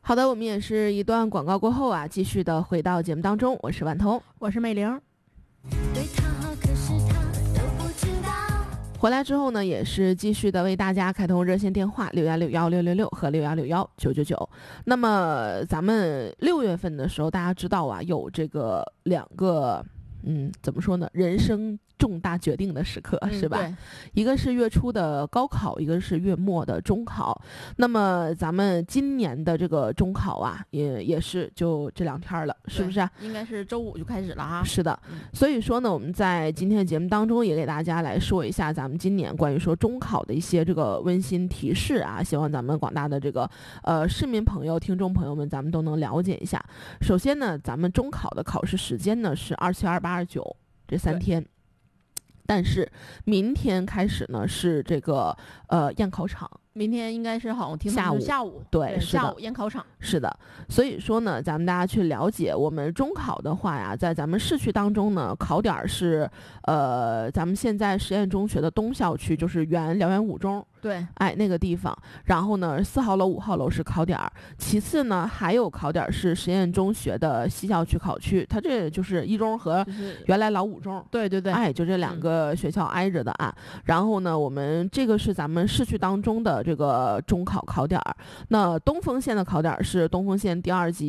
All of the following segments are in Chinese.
好的，我们也是一段广告过后啊，继续的回到节目当中，我是婉彤， 我是美玲。 回来之后呢，也是继续的为大家开通热线电话61616666和61619999。那么咱们6月份的时候，大家知道啊，有这个2个怎么说呢，人生重大决定的时刻，是吧？一个是月初的高考，一个是月末的中考。那么咱们今年的这个中考啊，也是就这2天了，是不是？ 应该是周5就开始了哈。 是的，所以说呢，我们在今天的节目当中也给大家来说一下咱们今年关于说中考的一些这个温馨提示啊，希望咱们广大的这个市民朋友、听众朋友们，咱们都能了解一下。首先呢，咱们中考的考试时间呢是27、28、29这3天。但是明天开始呢是这个验考场， 明天应该是好像听下午对， 下午验考场， 是的。所以说呢，咱们大家去了解我们中考的话呀，在咱们市区当中呢，考点是咱们现在实验中学的东校区，就是辽源五中。 对， 那个地方，然后呢，4号楼、5号楼是考点，其次呢，还有考点是实验中学的西校区考区，它这就是一中和原来老五中， 对，就这2个学校挨着的啊。然后呢，我们这个是咱们市区当中的这个中考考点，那东丰县的考点是东丰县第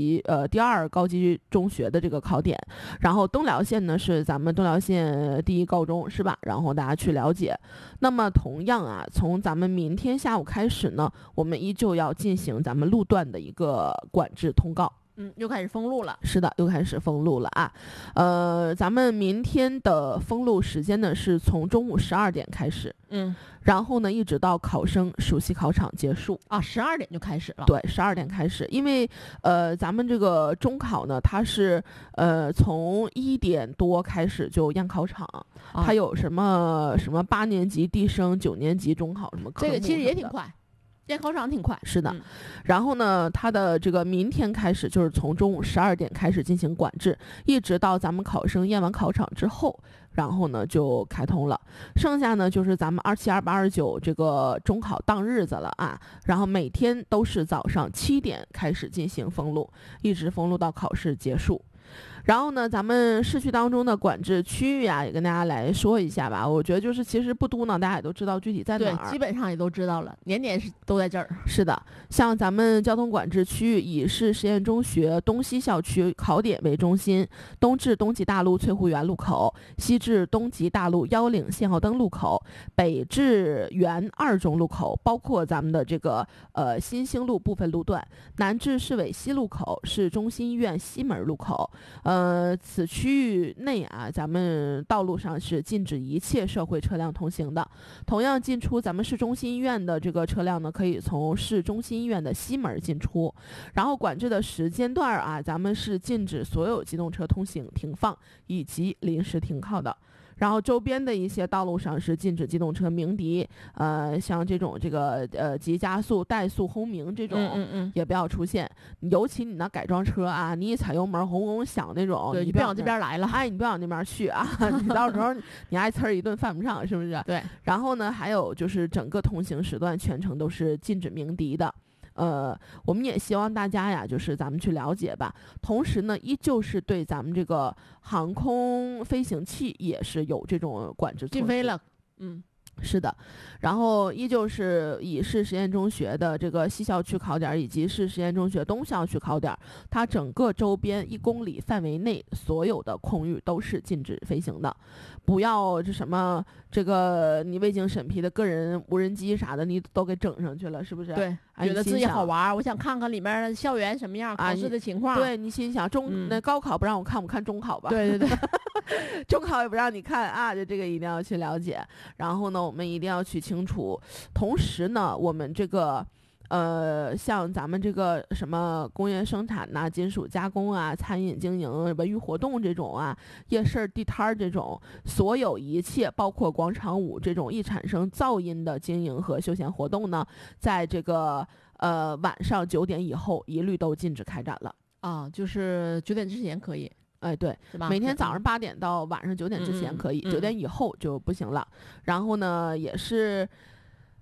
2高级中学的这个考点，然后东辽县呢是咱们东辽县第1高中，是吧？然后大家去了解。那么同样啊，从咱们明天下午开始呢，我们依旧要进行咱们路段的一个管制通告。 又开始封路了。 是的，又开始封路了啊。咱们明天的封路时间呢是从中午12点开始，然后呢一直到考生熟悉考场结束啊，12点就开始了。 对，12点开始，因为咱们这个中考呢，它是从1点多开始就验考场，它有什么8年级地升、9年级中考什么科目， 这个其实也挺快。验考场挺快， 是的。然后呢，它的这个明天开始就是从中午12点开始进行管制，一直到咱们考生验完考场之后，然后呢就开通了。剩下呢就是咱们27、28、29这个中考当日子了啊。然后每天都是早上7点开始进行封路，一直封路到考试结束。然后呢，咱们市区当中的管制区域啊，也跟大家来说一下吧。我觉得就是其实不嘟囔，大家也都知道具体在哪儿， 对，基本上也都知道了，年年都在这儿。 是的，像咱们交通管制区域以市实验中学东西校区考点为中心，东至东极大路翠湖园路口，西至东极大路腰岭信号灯路口，北至原2中路口，包括咱们的这个新兴路部分路段，南至市委西路口，市中心医院西门路口。此区域内啊，咱们道路上是禁止一切社会车辆通行的。同样进出咱们市中心医院的这个车辆呢，可以从市中心医院的西门进出。然后管制的时间段啊，咱们是禁止所有机动车通行、停放以及临时停靠的。然后周边的一些道路上是禁止机动车鸣笛，像这种急加速、怠速、轰鸣这种，也不要出现。尤其你那改装车啊，你一踩油门轰轰响那种， 对，你别往这边来了， 你不往那边去啊，你到时候你挨呲儿一顿犯不上，是不是？ 对。 然后呢，还有就是整个通行时段全程都是禁止鸣笛的。我们也希望大家呀，就是咱们去了解吧。同时呢，依旧是对咱们这个航空飞行器也是有这种管制措施。 禁飞了， 是的，然后依旧是以市实验中学的这个西校区考点以及市实验中学东校区考点，它整个周边1公里范围内所有的空域都是禁止飞行的。不要这个你未经审批的个人无人机啥的，你都给整上去了，是不是？ 对，觉得自己好玩，我想看看里面的校园什么样，考试的情况。 对，你心想那高考不让我看，我看中考吧。 对， 中考也不让你看啊，就这个一定要去了解。然后呢，我们一定要去清楚。同时呢，我们这个像咱们这个什么工业生产呐、金属加工啊、餐饮经营、文娱活动这种啊、夜市地摊儿这种，所有一切包括广场舞这种易产生噪音的经营和休闲活动呢，在这个晚上9点以后一律都禁止开展了啊，就是9点之前可以。 对，每天早上8点到晚上9点之前可以，9点以后就不行了。然后呢，也是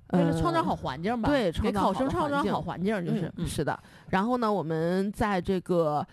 为了创造好环境吧， 对， 给考生创造好环境，就是是的。然后呢，我们在这个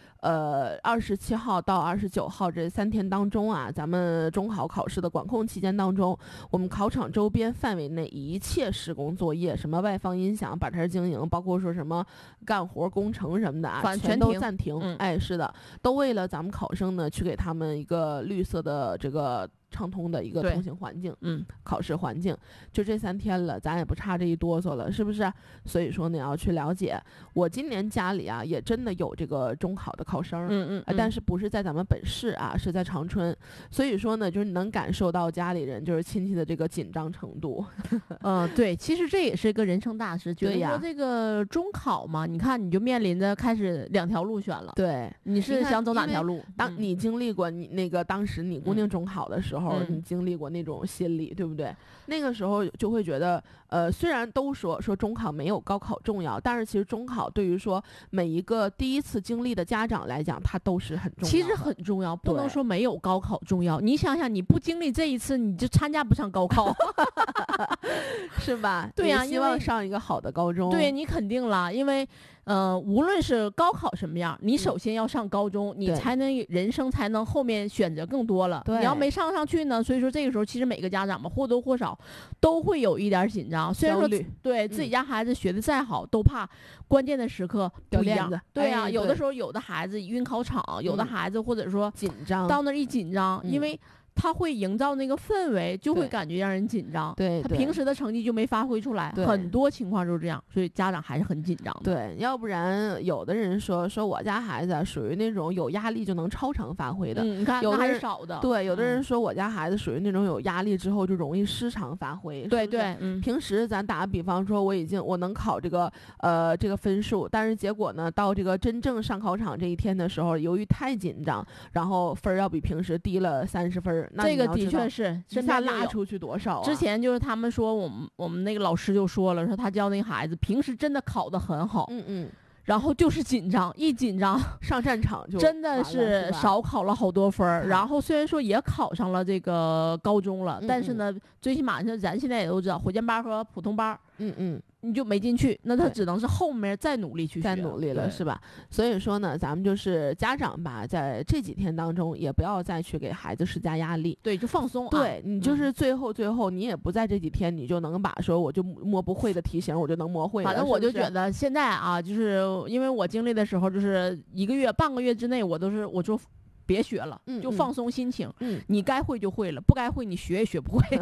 27号到29号这3天当中啊，咱们中考考试的管控期间当中，我们考场周边范围内一切施工作业，什么外放音响、把摊经营，包括说什么干活工程什么的啊，全都暂停。哎，是的，都为了咱们考生呢，去给他们一个绿色的这个畅通的一个通行环境，考试环境。就这3天了，咱也不差这一哆嗦了，是不是？所以说呢，要去了解。我今年家里啊，也真的有这个中考的考生，但是不是在咱们本市啊，是在长春。所以说呢，就是能感受到家里人就是亲戚的这个紧张程度。 对，其实这也是一个人生大事。觉得说这个中考嘛，你看你就面临着开始2条路选了。 对， 你是想走哪条路？ 当你经历过你那个当时你姑娘中考的时候，你经历过那种心理，对不对？那个时候就会觉得，虽然都说中考没有高考重要，但是其实中考对于说每一个第一次经历的家长来讲，它都是很重要的。 其实很重要，不能说没有高考重要。你想想，你不经历这一次，你就参加不上高考， 是吧？ 对呀， 希望上一个好的高中。 对，你肯定了，因为无论是高考什么样，你首先要上高中，你才能人生才能后面选择更多了。你要没上去呢，所以说这个时候其实每个家长嘛，或多或少都会有一点紧张。虽然说对自己家孩子学的再好，都怕关键的时刻不一样。对呀，有的时候有的孩子晕考场，有的孩子或者说紧张， 到那一紧张，因为他会营造那个氛围，就会感觉让人紧张。 对， 他平时的成绩就没发挥出来，很多情况就是这样，所以家长还是很紧张的。 对，要不然有的人说我家孩子属于那种有压力就能超常发挥的， 你看有的还是少的。 对，有的人说我家孩子属于那种有压力之后就容易失常发挥。 对对， 平时咱打个比方说，我能考这个分数，但是结果呢，到这个真正上考场这一天的时候，由于太紧张，然后分要比平时低了30分，那这个的确是一下拉出去多少啊？ 之前就是他们说我们那个老师就说了，说他教那个孩子平时真的考得很好，然后就是紧张，一紧张上战场就真的是少考了好多分然后虽然说也考上了这个高中了，但是呢，最起码咱现在也都知道，火箭班和普通班，你就没进去，那他只能是后面再努力去学， 再努力了，是吧？所以说呢，咱们就是家长吧，在这几天当中，也不要再去给孩子施加压力， 对，就放松。 对，你就是最后，你也不在这几天，你就能把说我就摸不会的题型，我就能摸会了。 反正我就觉得现在啊，就是因为我经历的时候，就是1个月、半个月之内，我就别学了，就放松心情。你该会就会了，不该会你学也学不会。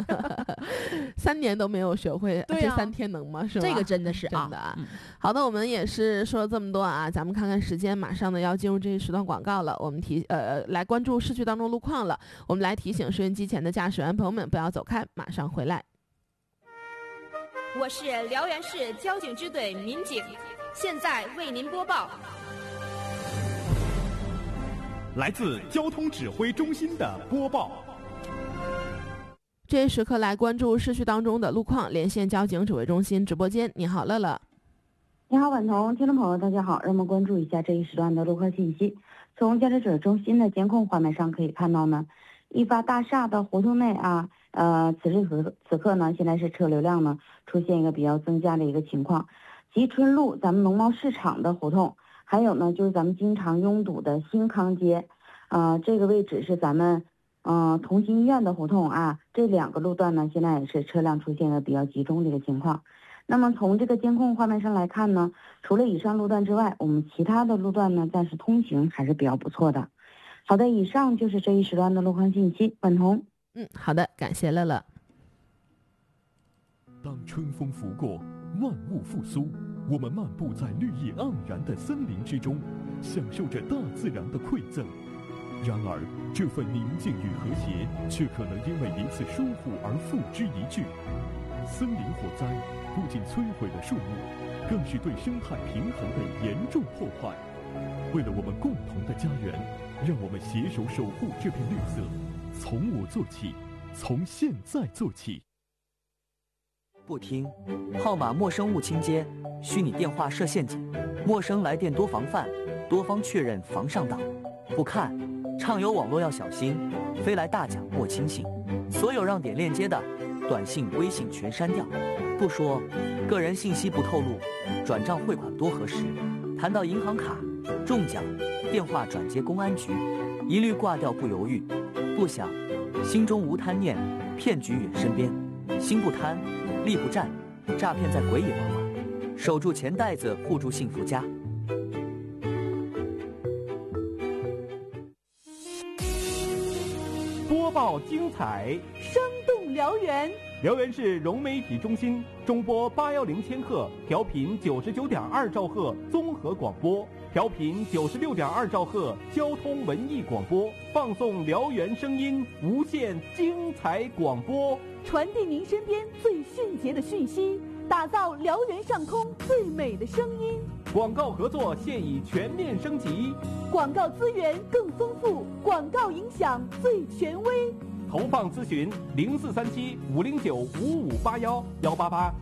3年都没有学会， 对这3天能吗？是吧？ 这个真的是真的啊。好的，我们也是说了这么多啊，咱们看看时间，马上呢要进入这一时段广告了。我们来关注市区当中路况了。我们来提醒收音机前的驾驶员朋友们不要走开，马上回来。 我是辽源市交警支队民警，现在为您播报。 来自交通指挥中心的播报。 这一时刻来关注市区当中的路况，连线交警指挥中心直播间。你好，乐乐。 你好，婉彤，听众朋友大家好，让我们关注一下这一时段的路况信息。从驾驶者中心的监控画面上可以看到呢，易发大厦的胡同内啊，此刻呢，现在是车流量呢出现一个比较增加的一个情况。吉春路咱们农贸市场的胡同，还有呢就是咱们经常拥堵的新康街，这个位置是咱们同心医院的胡同啊，这2个路段呢现在也是车辆出现了比较集中的一个情况。那么从这个监控画面上来看呢，除了以上路段之外，我们其他的路段呢暂时通行还是比较不错的。好的，以上就是这一时段的路况信息。婉彤。 好的，感谢乐乐。 当春风拂过，万物复苏，我们漫步在绿意盎然的森林之中，享受着大自然的馈赠。然而，这份宁静与和谐，却可能因为一次疏忽而付之一炬。森林火灾不仅摧毁了树木，更是对生态平衡的严重破坏。为了我们共同的家园，让我们携手守护这片绿色，从我做起，从现在做起。 不听，号码陌生勿倾接，虚拟电话设陷阱，陌生来电多防范，多方确认防上当。不看，畅游网络要小心，飞来大奖莫轻信。所有让点链接的短信、微信全删掉。 不说个人信息不透露，转账汇款多核实。谈到银行卡、中奖、电话转接公安局，一律挂掉不犹豫。不想，心中无贪念，骗局远身边。心不贪，力不战，诈骗在鬼也往晚。守住钱袋子，护住幸福家。 播报精彩， 生动辽源。 辽源市融媒体中心中波810千赫，调频99.2兆赫综合广播，调频96.2兆赫交通文艺广播，放送辽源声音，无限精彩广播， 传递您身边最迅捷的讯息，打造辽源上空最美的声音。 广告合作现已全面升级， 广告资源更丰富，广告影响最权威。 投放咨询0437-509-5581-188。